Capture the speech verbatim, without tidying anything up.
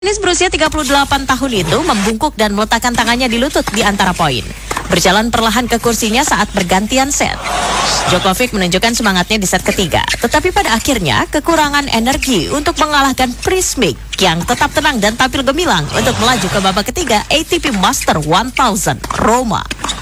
Tenis berusia tiga puluh delapan tahun itu membungkuk dan meletakkan tangannya di lutut di antara poin. Berjalan perlahan ke kursinya saat bergantian set. Djokovic menunjukkan semangatnya di set ketiga, tetapi pada akhirnya kekurangan energi untuk mengalahkan Prismic yang tetap tenang dan tampil gemilang untuk melaju ke babak ketiga A T P Master seribu Roma.